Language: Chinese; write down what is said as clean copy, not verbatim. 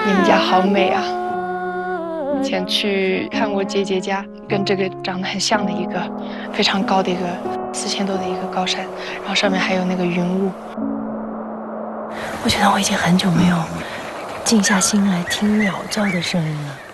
你们家好美啊！以前去看过姐姐家，跟这个长得很像的一个非常高的一个4000多的一个高山，然后上面还有那个云雾。 我觉得我已经很久没有静下心来听鸟叫的声音了。